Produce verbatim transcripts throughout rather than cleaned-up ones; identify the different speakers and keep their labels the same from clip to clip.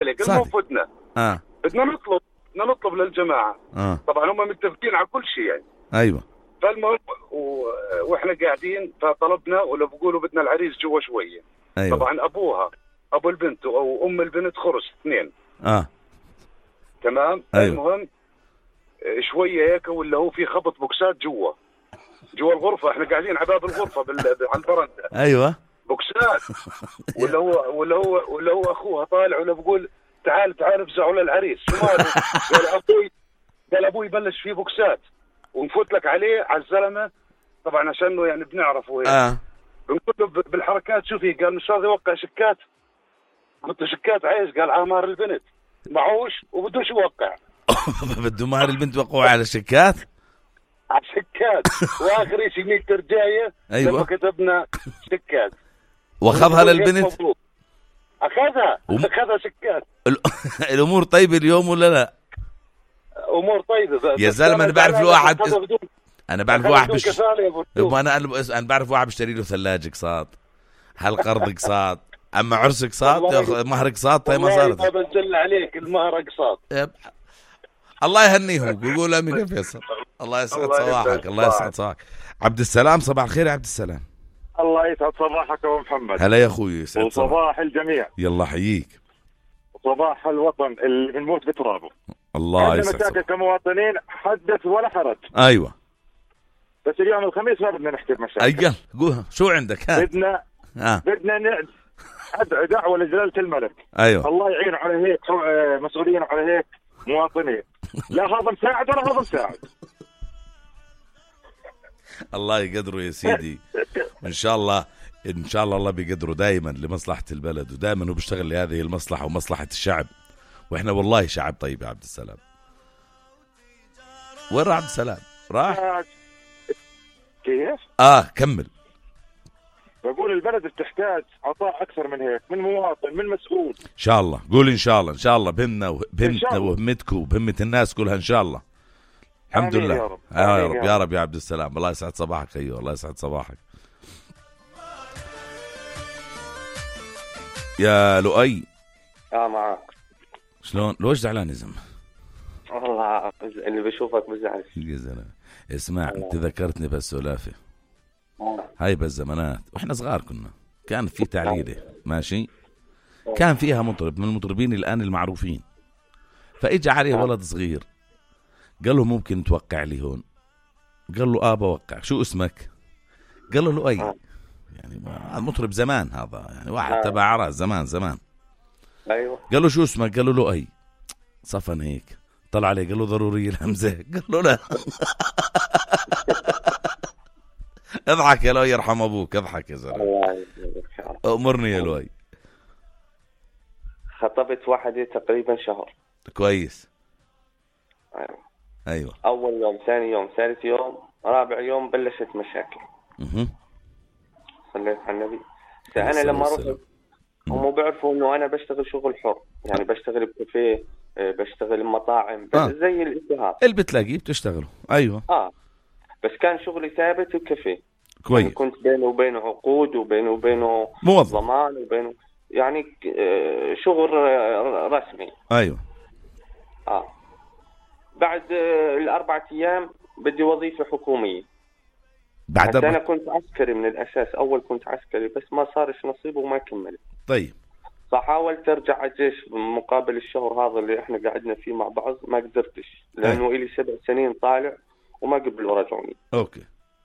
Speaker 1: عليك المفروضنا
Speaker 2: اه
Speaker 1: بدنا نطلب بدنا نطلب للجماعه
Speaker 2: اه
Speaker 1: طبعا هم متفقين على كل شيء يعني.
Speaker 2: ايوه.
Speaker 1: فالمهم و... واحنا قاعدين فطلبنا ولا بقولوا بدنا العريس جوا شويه.
Speaker 2: أيوة.
Speaker 1: طبعا ابوها ابو البنت او ام البنت خرج اثنين.
Speaker 2: اه
Speaker 1: تمام.
Speaker 2: أيوة.
Speaker 1: المهم شويه هيك ولا هو في خبط بوكسات جوا جوا الغرفه، احنا قاعدين على باب الغرفه بال... على البرندة.
Speaker 2: ايوه
Speaker 1: بوكسات. ولا هو ولا هو ولا هو اخوها طالع ولا بقول تعال تعال افزعوا للعريس شو ماله؟ قال ابوي قال ابوي بلش فيه بوكسات ونفوت لك عليه على الزلمه طبعا عشانه يعني بنعرفه هيك.
Speaker 2: اه
Speaker 1: بنقول له بالحركات شو في؟ قال مش راضي يوقع شكات. قلت له شكات عايز؟ قال على مهر البنت معوش وبدوش يوقع.
Speaker 2: بده مهر البنت وقعوا على شكات
Speaker 1: على شكات. واخر شيء مية رجايه.
Speaker 2: أيوة.
Speaker 1: لما كتبنا شكات
Speaker 2: واخذها للبنت.
Speaker 1: اخذها اخذها شكات.
Speaker 2: الامور طيبه اليوم ولا لا؟
Speaker 1: امور طيبه
Speaker 2: يا زلمه. انا بعرف الواحد انا بعرف واحد بش... انا انا بعرف واحد بيشتري له ثلاجه قساط، هل قرض قساط، اما عرس قساط ياخذ مهر قساط. طيب ما صارت
Speaker 1: ما بنزل عليك المهر قساط.
Speaker 2: الله يهنيهم. بيقول امين يا فيصل. الله يسعد صباحك. الله يسعد صباحك. عبد السلام صباح الخير يا عبد السلام.
Speaker 3: الله يسعد صباحك يا محمد.
Speaker 2: هلا يا اخوي.
Speaker 3: وصباح الجميع.
Speaker 2: يلا حييك.
Speaker 3: صباح الوطن اللي بنموت بترابه.
Speaker 2: الله يسعد.
Speaker 3: مشاكل كمواطنين حدث ولا حرج.
Speaker 2: ايوه
Speaker 3: بس اليوم الخميس ما بدنا نحكي بمشاكل.
Speaker 2: ايوه قولها شو عندك. ها
Speaker 3: بدنا
Speaker 2: آه.
Speaker 3: بدنا ندعو دعوه لجلاله الملك.
Speaker 2: ايوه
Speaker 3: الله يعين على هيك مسؤولين على هيك مواطنين. لا هذا مساعد ولا هذا مساعد.
Speaker 2: الله يقدره يا سيدي. ان شاء الله ان شاء الله الله بيقدره دائما لمصلحه البلد، ودائما هو بيشتغل لهذه المصلحه ومصلحه الشعب، واحنا والله شعب طيب يا عبد السلام. وين راح عبد السلام؟ راح
Speaker 3: كيف؟
Speaker 2: اه كمل.
Speaker 3: بقول البلد بتحتاج عطاء اكثر من هيك، من مواطن، من مسؤول.
Speaker 2: ان شاء الله. قول ان شاء الله. ان شاء الله بهمنا وبهمتنا وبهمتكم وبهمه الناس كلها ان شاء الله. الحمد لله يا رب. آه يا رب يا رب يا عبد السلام. الله يسعد صباحك. ايوه الله يسعد صباحك يا لؤي.
Speaker 4: اه معك.
Speaker 2: شلون لوش زعلان يا زلمه؟
Speaker 4: والله اللي بشوفك بزعل
Speaker 2: يا زلمه. اسمع انت ذكرتني بالسلافه هاي بالزمانات واحنا صغار كنا كان في تعليله ماشي، كان فيها مطرب من المطربين الان المعروفين، فاجى عليه ولد صغير قال له ممكن توقع لي هون؟ قال له اه بوقع. شو اسمك؟ قال له لؤي. يعني مطرب زمان هذا، يعني واحد تبع عراس زمان زمان.
Speaker 4: ايوه.
Speaker 2: قال له شو اسمك؟ قال له لؤي. صفن هيك طلع عليه قال له ضروري الهمزه. قال له لا. اضحك يا لؤي يرحم ابوك. اضحك يا زلمه. امرني يا لؤي.
Speaker 4: خطبت واحدة تقريبا شهر.
Speaker 2: كويس.
Speaker 4: ايوه
Speaker 2: ايوه.
Speaker 4: اول يوم ثاني يوم ثالث يوم رابع يوم بلشت مشاكل.
Speaker 2: اها
Speaker 4: صليت على النبي. فانا لما رحت هم بيعرفوا انه انا بشتغل شغل حر، يعني بشتغل بكافيه، بشتغل بمطاعم آه. زي الاتهام
Speaker 2: اللي بتلاقيه بتشتغله. ايوه
Speaker 4: اه بس كان شغلي ثابت بكافيه.
Speaker 2: كويس.
Speaker 4: يعني كنت بينه وبينه عقود وبينه وبينه
Speaker 2: موظف
Speaker 4: ضمان وبينه يعني شغل رسمي.
Speaker 2: ايوه.
Speaker 4: اه بعد الاربع ايام بدي وظيفه حكوميه.
Speaker 2: بعد
Speaker 4: أربع... انا كنت عسكري من الاساس، اول كنت عسكري بس ما صارش نصيب وما كملت.
Speaker 2: طيب.
Speaker 4: فحاولت ارجع على الجيش مقابل الشهر هذا اللي احنا قعدنا فيه مع بعض، ما قدرتش لانه أي. الي سبع سنين طالع وما قبلوا رجعوني.
Speaker 2: اوكي.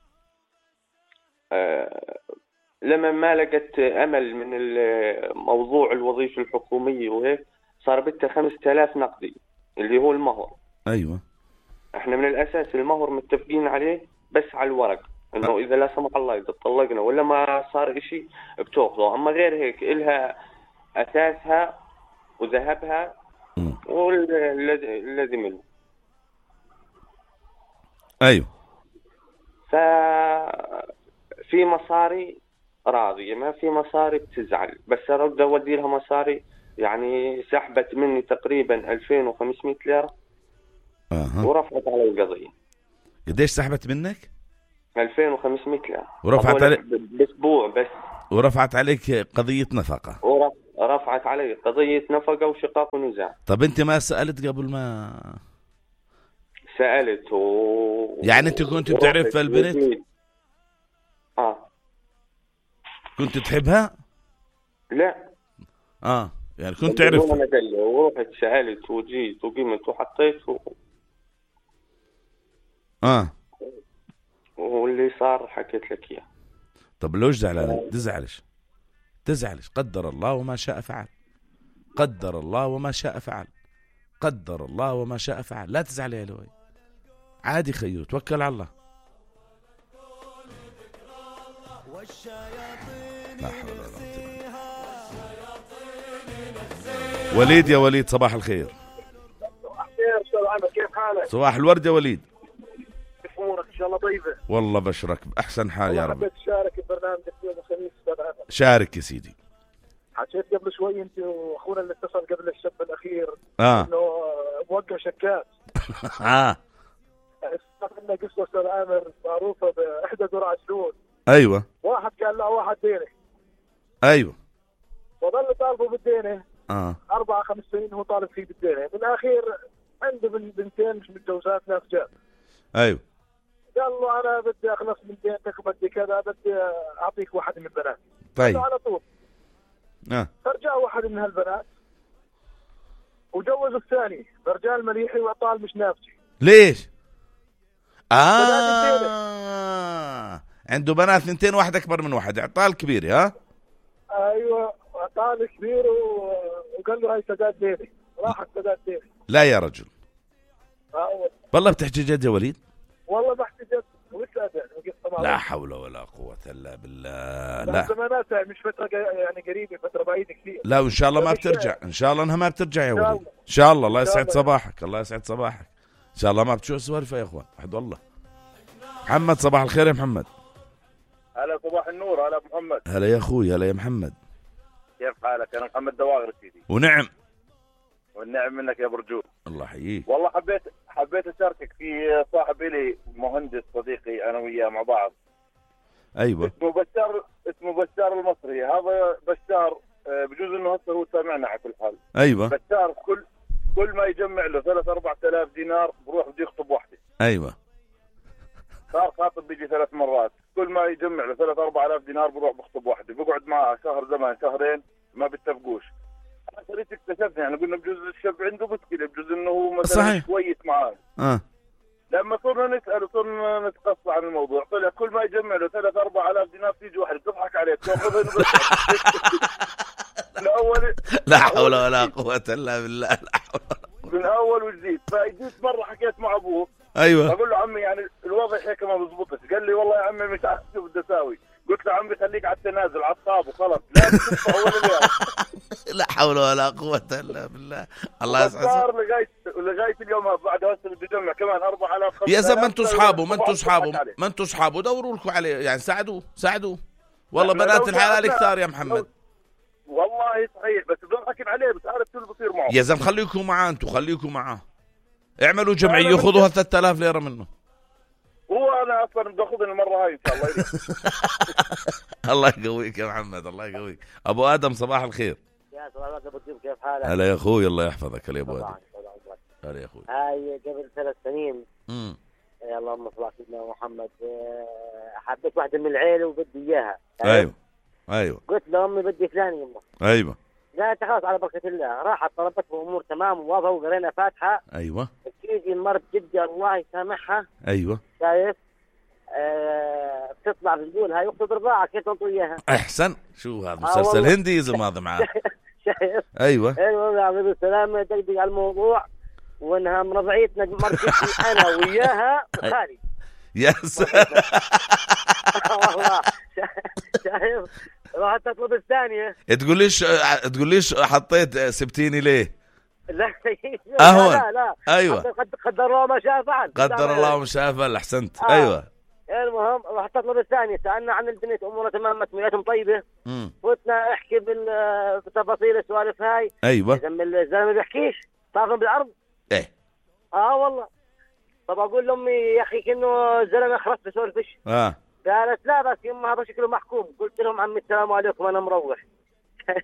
Speaker 4: آه... لما ما لقيت امل من موضوع الوظيفه الحكوميه وهيك صار بدها خمسة آلاف نقدي اللي هو المهر.
Speaker 2: ايوه.
Speaker 4: احنا من الاساس المهر متفقين عليه بس على الورق، انه اذا لا سمح الله اذا طلقنا ولا ما صار اشي بتاخذه، اما غير هيك الها اساسها وذهبها والذي منه.
Speaker 2: ايوه.
Speaker 4: ف في مصاري راضية، ما في مصاري بتزعل، بس ارد اودي لها مصاري. يعني سحبت مني تقريبا ألفين وخمسمائة ليرة.
Speaker 2: اها.
Speaker 4: ورفعت علي القضية.
Speaker 2: قديش سحبت منك؟
Speaker 4: ألفين وخمسمائة ليرة.
Speaker 2: ورفعت عليك
Speaker 4: باسبوع بس.
Speaker 2: ورفعت عليك قضية نفقة.
Speaker 4: فرفعت علي قضية نفقة وشقاق ونزاع.
Speaker 2: طب انت ما سألت قبل ما
Speaker 4: سألت و...
Speaker 2: يعني انت كنت بتعرف البنت؟
Speaker 4: اه
Speaker 2: كنت تحبها؟
Speaker 4: لا
Speaker 2: اه يعني كنت تعرف.
Speaker 4: انا قال ورحت سألت وجيت وقمت وحطيت و...
Speaker 2: اه
Speaker 4: واللي صار حكيت لك اياه.
Speaker 2: طب لوش زعلان؟ تزعلش تزعلش قدر الله وما شاء فعل. قدر الله وما شاء فعل. قدر الله وما شاء فعل. لا تزعل يا لوي، عادي خيو، توكل على الله. لا حول ولا قوة إلا بالله. وليد يا وليد صباح الخير.
Speaker 1: صباح الخير استاذ عمر، كيف حالك؟
Speaker 2: صباح الورد يا وليد.
Speaker 1: كيف امورك؟ ان شاء الله طيبه.
Speaker 2: والله بشرك بأحسن حال يا رب.
Speaker 1: حبيت تشارك ببرنامجك يوم الخميس استاذ عمر.
Speaker 2: شارك يا سيدي.
Speaker 1: حكيت قبل شوي انت واخونا اللي اتصل قبل الشاب الاخير
Speaker 2: اه
Speaker 1: انه موقع شكات.
Speaker 2: اه
Speaker 1: عندنا قصه استاذ عامر معروفه باحدى قرى عسلون.
Speaker 2: ايوه
Speaker 1: واحد قال له واحد دينه.
Speaker 2: ايوه
Speaker 1: وظل طالبه بالدينه
Speaker 2: اه
Speaker 1: اربع خمس سنين هو طالب فيه بالدينه، بالاخير عنده بنتين مش متجوزات ناس جاب.
Speaker 2: ايوه
Speaker 1: قال له انا بدي اخلص من دينتك وبدي كذا، بدي اعطيك واحد من البنات.
Speaker 2: طيب
Speaker 1: على طول.
Speaker 2: اه
Speaker 1: فرجع واحد من هالبنات وجوز الثاني، فرجال مليحي وعطال مش نافسي.
Speaker 2: ليش؟ اه عنده بنات ثنتين، واحد اكبر من واحد، اعطال كبير. ها
Speaker 1: ايوه عطال كبير و... وقال له هاي سداد ديني، راحت سداد ديني.
Speaker 2: لا يا رجل
Speaker 1: آه
Speaker 2: والله بتحكي جد يا وليد؟
Speaker 1: والله بحكي جد.
Speaker 2: لا حول ولا قوة الا بالله. لا
Speaker 1: زمانات مش فترة يعني قريبة، فترة بعيدة كثير.
Speaker 2: لا وان شاء الله ما بترجع، ان شاء الله انها ما بترجع يا وليد. ان شاء الله. الله يسعد صباحك، الله يسعد صباحك. ان شاء الله ما بتشوف سوالف يا اخوان. واحد والله. محمد صباح الخير يا محمد.
Speaker 3: هلا صباح النور. هلا محمد.
Speaker 2: هلا يا اخوي. هلا يا محمد.
Speaker 3: كيف حالك؟ انا محمد دواغر سيدي.
Speaker 2: ونعم
Speaker 3: والنعم منك يا برجول.
Speaker 2: الله يحييك.
Speaker 3: والله حبيت حبيت اشاركك في صاحب لي مهندس صديقي انا وياه مع بعض.
Speaker 2: ايوه
Speaker 3: اسمه بشار اسمه بشار المصري. هذا بشار بجوز انه هسه هو سامعنا على كل حال.
Speaker 2: ايوه
Speaker 3: بشار كل كل ما يجمع له ثلاث أربعة آلاف دينار بروح بده يخطب واحده.
Speaker 2: ايوه
Speaker 3: صار خاطب بيجي ثلاث مرات، كل ما يجمع له ثلاث أربعة آلاف دينار بروح بخطب واحده، بيقعد معها شهر زمان شهرين ما بيتفقوش. انا صرت اكتشفت يعني قلنا بجوز الشاب عنده مشكله، بجوز انه هو مثلا
Speaker 2: صحيح.
Speaker 3: كويس معاه.
Speaker 2: اه
Speaker 3: لما صرنا نسأل وصرنا نتقصى عن الموضوع طلع كل ما يجمع له ثلاث أربع آلاف دينار تيجي واحد تضحك عليه تاخذها من أول.
Speaker 2: لا حول ولا قوة إلا بالله. لا حول
Speaker 3: من أول وجديد. فجيت مرة حكيت مع أبوه.
Speaker 2: أيوة
Speaker 3: أقول له عمي يعني الوضع هيك ما بزبطش. قال لي والله يا عمي مش عارف شو بدي أساوي. قلت له عمي خليك على التنازل على الطاب وخلص لا تدفع أول اليوم.
Speaker 2: لا حول ولا قوة إلا بالله. الله يسعدك.
Speaker 3: صار لغاية لغاية اليوم بعد هسه بدي أجمع كمان أربعة آلاف خمسة آلاف.
Speaker 2: يا زلمة انتوا اصحابه، ما انتوا اصحابه، ما انتوا اصحابه، دوروا لكم عليه يعني، ساعدوه ساعدوه. والله بنات الحلال كثار يا محمد.
Speaker 3: والله صحيح بس بضحك عليه، بس عارف شو اللي بصير معه.
Speaker 2: يا زلمة خليكم معاه، انتوا خليكم معاه، اعملوا جمعية خذوها ثلاثة آلاف ليرة منه.
Speaker 3: هو انا اصلا باخذ المره هاي ان شاء الله.
Speaker 2: الله يقويك يا محمد، الله يقويك. ابو ادم صباح الخير.
Speaker 5: يا صباح ابو الدين، كيف حالك؟
Speaker 2: هلا يا اخوي، الله يحفظك. هلا يا ابو ادم. هلا يا اخوي.
Speaker 5: هاي قبل ثلاث سنين
Speaker 2: امم
Speaker 5: يا اللهم صل على سيدنا محمد، حبيت واحده من العيله وبدي اياها.
Speaker 2: ايوه ايوه
Speaker 5: قلت لامي بدي فلان يمه.
Speaker 2: ايوه
Speaker 5: قالت خلاص على بركه الله. راحت طلبت امور تمام وواضحه وقرينا فاتحه.
Speaker 2: ايوه
Speaker 5: تيجي المرت جدي الله يسامحها.
Speaker 2: ايوه
Speaker 5: شايف آه بتطلع بتقول هاي اخت رضاعه كيف انطوا اياها.
Speaker 2: احسن. شو هذا مسلسل آه هندي يزم هذا معاه.
Speaker 5: شايف
Speaker 2: ايوه
Speaker 5: ايوه يا عبد السلام دقدق على الموضوع وانها مرضعيتنا مرتي انا وياها خالي.
Speaker 2: يا سلام.
Speaker 5: والله شايف رحت اطلب الثانيه.
Speaker 2: تقول ليش تقول ليش حطيت سبتيني ليه؟
Speaker 5: لا
Speaker 2: أهون.
Speaker 5: لا لا
Speaker 2: ايوه
Speaker 5: قدر الله ما شاء فعل.
Speaker 2: قدر الله ما شاء فعل. احسنت.
Speaker 5: آه.
Speaker 2: ايوه
Speaker 5: المهم رحت اطلب الثانيه، سالنا عن البنت امورها تمام مسؤولياتهم طيبه.
Speaker 2: امم
Speaker 5: فتنا احكي بالتفاصيل السوالف هاي.
Speaker 2: ايوه
Speaker 5: الزلمه ما بيحكيش صار بالعرض.
Speaker 2: ايه
Speaker 5: اه والله. طب اقول لامي يا اخي كأنه الزلمه خرس بسولفش.
Speaker 2: اه
Speaker 5: قالت لا بس يما هذا شكله محكوم. قلت لهم عمي السلام عليكم انا مروح.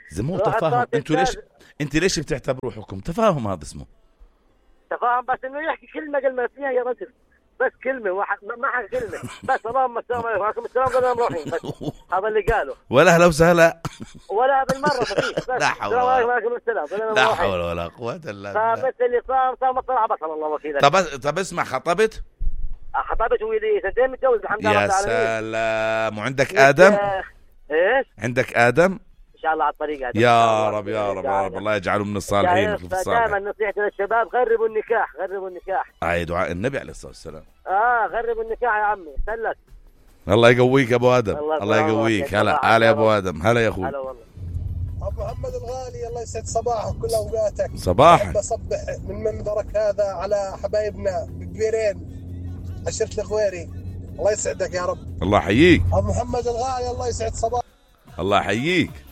Speaker 2: زي مو
Speaker 5: روح
Speaker 2: تفاهم.
Speaker 5: الصوت
Speaker 2: انتوا ليش
Speaker 5: الثالث.
Speaker 2: انت ليش بتعتبروا حكم؟ تفاهم هذا اسمه.
Speaker 5: تفاهم بس انه يحكي كلمه قبل ما فيها يا رجل، بس كلمه واحد ما حكى كلمه بس اللهم السلام عليكم وعليكم السلام قلنا مروحين بس هذا اللي قاله.
Speaker 2: ولا هلا وسهلا
Speaker 5: ولا بالمره ما فيش بس
Speaker 2: لا حول
Speaker 5: السلام
Speaker 2: ولا
Speaker 5: عليكم وعليكم السلام قلنا
Speaker 2: لا
Speaker 5: مروحين.
Speaker 2: حول ولا قوة الا بالله.
Speaker 5: فبس اللي صار صار مطلع بطل الله وكيلك.
Speaker 2: طب طب اسمع، خطبت؟
Speaker 5: خطبت ولي سنتين متجوز الحمد لله
Speaker 2: يا
Speaker 5: رب العالمين.
Speaker 2: سلام. وعندك ادم؟
Speaker 5: ايش؟
Speaker 2: عندك ادم؟
Speaker 5: ان شاء الله على الطريق هذا.
Speaker 2: يا رب يا رب يا رب الله يجعله من الصالحين في الصالح.
Speaker 5: دائما نصيحتي للشباب غربوا النكاح، غربوا النكاح.
Speaker 2: هاي دعاء النبي عليه الصلاة والسلام.
Speaker 5: اه غربوا النكاح يا عمي سلك.
Speaker 2: الله يقويك ابو ادم،
Speaker 5: الله
Speaker 2: الله يقويك. هلا هلا يا ابو ادم. هلا يا اخوي.
Speaker 5: هلا والله.
Speaker 6: ابو محمد الغالي الله يسعد صباحك كل اوقاتك.
Speaker 2: صباحا.
Speaker 6: بصبح من منبرك هذا على حبايبنا بكبيرين عشرة الغويري، الله يسعدك يا رب.
Speaker 2: الله يحييك.
Speaker 6: ابو محمد الغالي الله يسعد صباحك.
Speaker 2: الله يحييك.